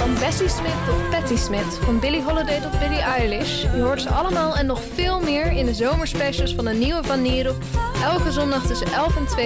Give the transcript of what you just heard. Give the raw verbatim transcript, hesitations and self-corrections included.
Van Bessie Smith tot Patti Smith, van Billie Holiday tot Billie Eilish. Je hoort ze allemaal en nog veel meer in de zomerspecials van de Nieuwe Van Nierop. Elke zondag tussen elf en twee